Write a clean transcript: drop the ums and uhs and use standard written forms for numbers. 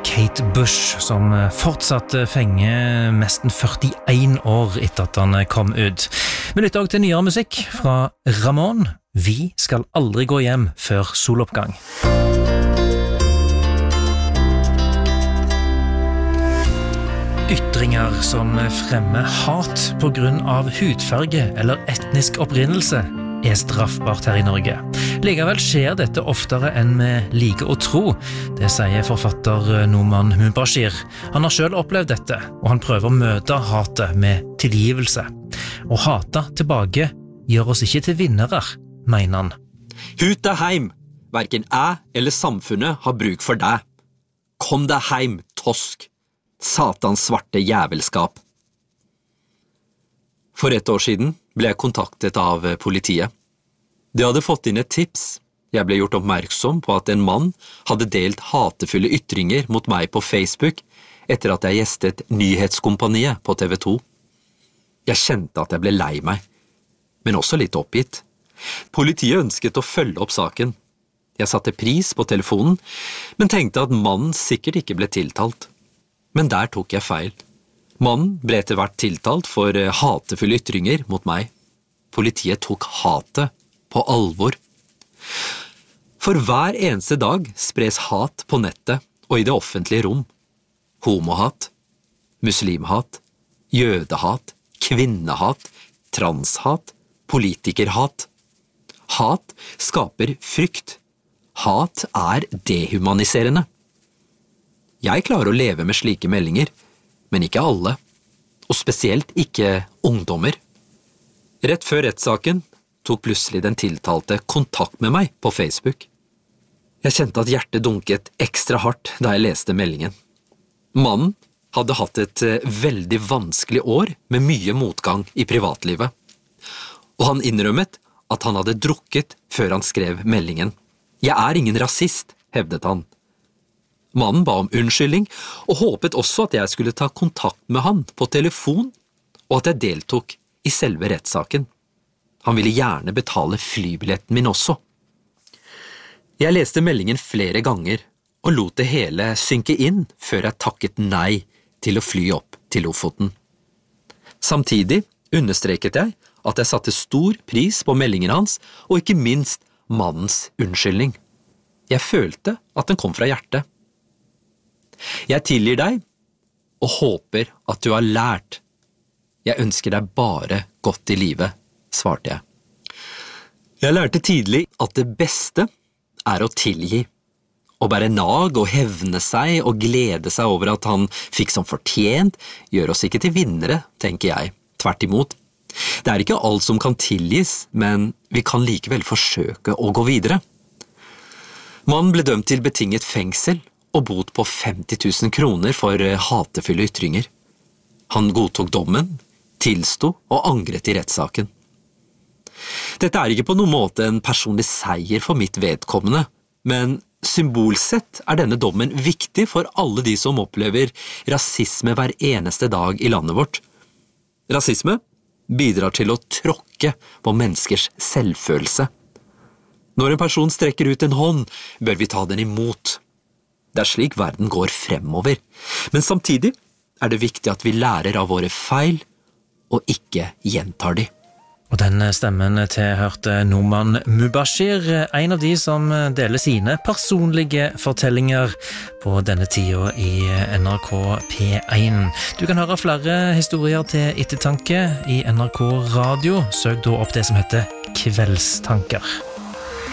Kate Bush, som fortsatt fenger nesten 41 år etter at han kom ut. Vi lytter også til nyere musikk fra Ramón. Vi skal aldri gå hjem før soloppgang. Ytringer som fremmer hat på grunn av hudfarge eller etnisk opprinnelse straffbart her i Norge. Likevel skjer dette oftere enn vi liker å tro, det sier forfatter Nouman Mubashir. Han har selv opplevd dette, og han prøver å møte hatet med tilgivelse. Å hate tilbake gjør oss ikke til vinnere, mener han. Hut deg heim! Hverken jeg eller samfunnet har bruk for deg. Kom deg heim, tosk! Satans svarte jævelskap. For 1 år siden ble jeg kontaktet av politiet. De hadde fått inn et tips. Jeg ble gjort oppmerksom på at en mann hadde delt hatefulle ytringer mot meg på Facebook etter at jeg gjestet Nyhetskompaniet på TV 2. Jeg kjente at jeg ble lei meg, men også litt oppgitt. Politiet ønsket å følge opp saken. Jeg satte pris på telefonen, men tenkte at mannen sikkert ikke ble tiltalt. Men der tok jeg feil. Mannen ble etter hvert tiltalt for hatefulle ytringer mot meg. Politiet tok hatet på alvor. For hver eneste dag spres hat på nettet og i det offentlige rom. Homohat, muslimhat, jødehat, kvinnehat, transhat, politikerhat. Hat skaper frykt. Hat dehumaniserende. Jeg klarer å leve med slike meldinger, men ikke alle, og spesielt ikke ungdommer. Rett før rettssaken tok plutselig den tiltalte kontakt med meg på Facebook. Jeg kjente at hjertet dunket ekstra hardt da jeg leste meldingen. Mannen hadde hatt et veldig vanskelig år med mye motgang i privatlivet, og han innrømmet at han hadde drukket før han skrev meldingen. Jeg er ingen rasist, hevdet han. Mannen ba om unnskyldning og håpet også at jeg skulle ta kontakt med han på telefon, og at jeg deltok i selve rettssaken. Han ville gjerne betale flybilletten min også. Jeg leste meldingen flere ganger og lot det hele synke inn før jeg takket nei til å fly opp til Lofoten. Samtidig understreket jeg at jeg satte stor pris på meldingen hans, og ikke minst mannens unnskyldning. Jeg følte at den kom fra hjertet. Jeg tilgir deg, og håper at du har lært. Jeg ønsker deg bare godt i livet, svarte jeg. Jeg lærte tidlig at det beste å tilgi. Å bære nag og hevne seg og glede seg over at han fikk som fortjent, gjør oss ikke til vinnere, tenker jeg. Tvert imot. Det ikke alt som kan tilgis, men vi kan likevel forsøke å gå videre. Mannen ble dømt til betinget fengsel og bot på 50 000 kroner for hatefulle ytringer. Han godtok dommen, tilsto og angret i rettssaken. Dette ikke på noen måte en personlig seier for mitt vedkommende, men symbolsett denne dommen viktig for alle de som opplever rasisme hver eneste dag i landet vårt. Rasisme bidrar til å tråkke på menneskers selvfølelse. Når en person strekker ut en hånd, bør vi ta den imot. Det slik verden går fremover, men samtidig det viktig at vi lærer av våre feil og ikke gjentar de. Og den stemmen tilhørte Nouman Mubashir, en av de som deler sine personlige fortellinger på denne tida i NRK P1. Du kan høre flere historier til ettertanke i NRK Radio. Søk da opp det som heter Kveldstanker.